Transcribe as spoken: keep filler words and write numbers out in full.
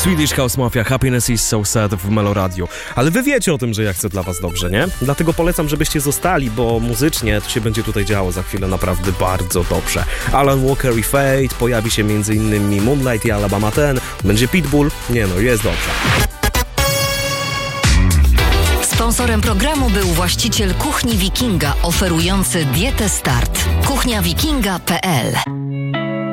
Swedish House Mafia, Happiness is so sad w Melo Radio. Ale wy wiecie o tym, że ja chcę dla was dobrze, nie? Dlatego polecam, żebyście zostali, bo muzycznie to się będzie tutaj działo za chwilę naprawdę bardzo dobrze. Alan Walker i Fate, pojawi się między innymi Moonlight i Alabama ten, będzie Pitbull, nie no, jest dobrze. Sponsorem programu był właściciel Kuchni Wikinga, oferujący dietę Start. kuchnia wikinga kropka p l